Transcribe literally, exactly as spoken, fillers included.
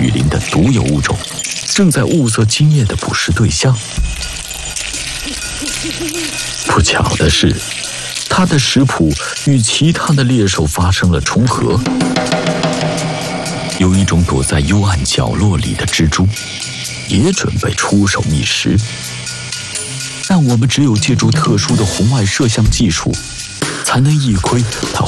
雨林的独有物种，正在物色今夜的捕食对象。不巧的是，他的食谱与其他的猎手发生了重合。有一种躲在幽暗角落里的蜘蛛，也准备出手觅食。但我们只有借助特殊的红外摄像技术，才能一窥它